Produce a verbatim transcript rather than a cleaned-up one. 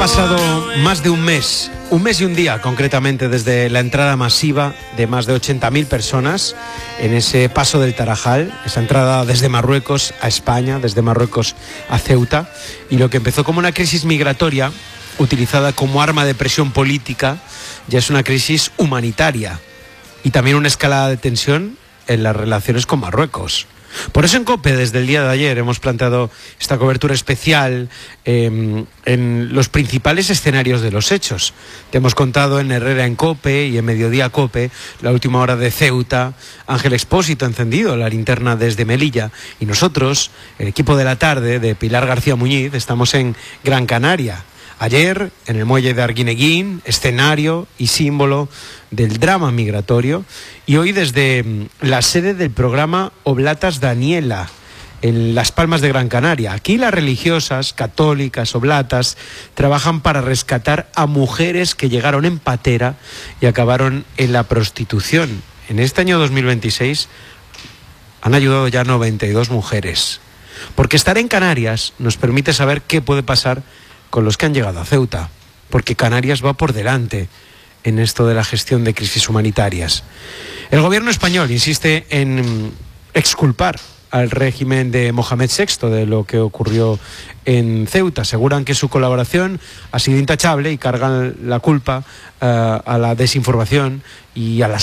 pasado más de un mes, un mes y un día concretamente, desde la entrada masiva de más de ochenta mil personas en ese paso del Tarajal, esa entrada desde Marruecos a España, desde Marruecos a Ceuta, y lo que empezó como una crisis migratoria utilizada como arma de presión política ya es una crisis humanitaria y también una escalada de tensión en las relaciones con Marruecos. Por eso en COPE, desde el día de ayer, hemos planteado esta cobertura especial eh, en los principales escenarios de los hechos. Te hemos contado en Herrera en COPE y en Mediodía COPE, la última hora de Ceuta, Ángel Expósito encendido la linterna desde Melilla, y nosotros, el equipo de la tarde de Pilar García Muñiz, estamos en Gran Canaria. Ayer, en el muelle de Arguineguín, escenario y símbolo del drama migratorio, y hoy desde la sede del programa Oblatas Daniela, en Las Palmas de Gran Canaria. Aquí las religiosas, católicas, oblatas, trabajan para rescatar a mujeres que llegaron en patera y acabaron en la prostitución. En este año dos mil veintiséis han ayudado ya noventa y dos mujeres, porque estar en Canarias nos permite saber qué puede pasar con los que han llegado a Ceuta, porque Canarias va por delante en esto de la gestión de crisis humanitarias. El gobierno español insiste en exculpar al régimen de Mohamed sexto de lo que ocurrió en Ceuta. Aseguran que su colaboración ha sido intachable y cargan la culpa uh, a la desinformación y a las